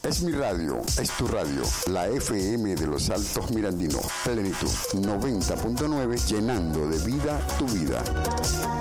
Es mi radio, es tu radio, la FM de los Altos Mirandinos. Plenitud 90.9, llenando de vida tu vida.